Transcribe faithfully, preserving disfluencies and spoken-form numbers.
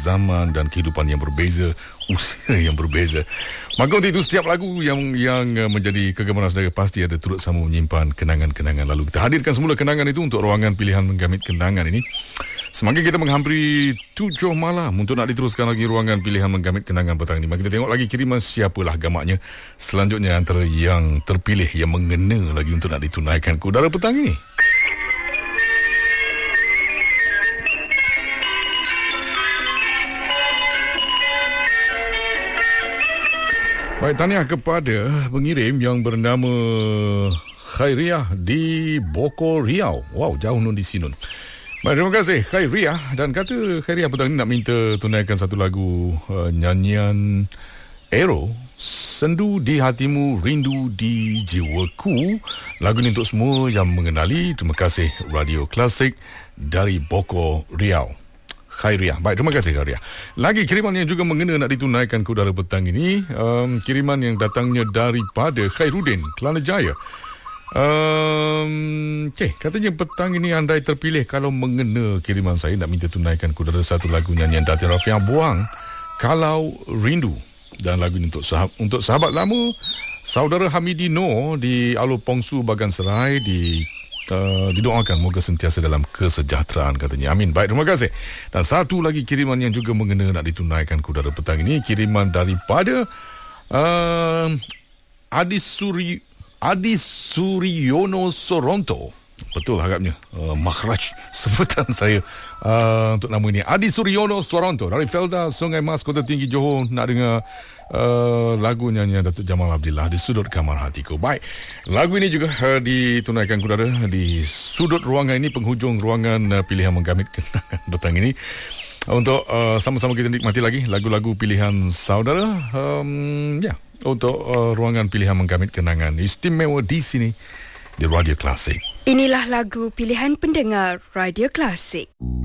zaman dan kehidupan yang berbeza, usia yang berbeza. Maka untuk itu setiap lagu yang yang menjadi kegemaran saudara pasti ada turut sama menyimpan kenangan-kenangan lalu. Kita hadirkan semula kenangan itu untuk ruangan pilihan menggamit kenangan ini. Semakin kita menghampiri tujuh malam untuk nak diteruskan lagi ruangan pilihan menggamit kenangan petang ini. Mari kita tengok lagi kiriman siapalah gamaknya selanjutnya antara yang terpilih yang mengena lagi untuk nak ditunaikan ke udara petang ini. Baik, tahniah kepada pengirim yang bernama Khairiah di Bokor Riau. Wow, jauh nun di sini. Baik, terima kasih Khairiah. Dan kata Khairiah petang ini nak minta tunaikan satu lagu uh, nyanyian Aero, Sendu di Hatimu, Rindu di Jiwaku. Lagu ini untuk semua yang mengenali. Terima kasih Radio Klasik dari Bokor Riau. Khairiah. Baik, terima kasih Khairiah. Lagi kiriman yang juga mengena nak ditunaikan ke udara petang ini, um, kiriman yang datangnya daripada Khairuddin, Kelana Jaya. Um, okay, katanya petang ini andai terpilih kalau mengena kiriman saya nak minta tunaikan ke udara satu lagu nyanyian Datin Rafiah Buang, Kalau Rindu. Dan lagu ini untuk sahabat, untuk sahabat lama Saudara Hamidi Noor di Alor Pongsu Bagan Serai di Uh, didoakan moga sentiasa dalam kesejahteraan katanya. Amin. Baik, terima kasih. Dan satu lagi kiriman yang juga mengena nak ditunaikan ke udara petang ini, kiriman daripada uh, Adi Suri Adi Suryono Soronto. Betul agaknya uh, makhraj sebutan saya uh, untuk nama ini. Adi Suryono Soronto dari Felda Sungai Mas, Kota Tinggi, Johor, nak dengar Uh, lagu nyanyian Datuk Jamal Abdillah di Sudut Kamar Hatiku. Baik, lagu ini juga uh, ditunaikan ke udara di sudut ruangan ini, penghujung ruangan uh, pilihan menggamit kenangan petang ini. Uh, untuk uh, sama-sama kita nikmati lagi lagu-lagu pilihan saudara. Um, ya, untuk uh, ruangan pilihan menggamit kenangan istimewa di sini di Radio Klasik. Inilah lagu pilihan pendengar Radio Klasik.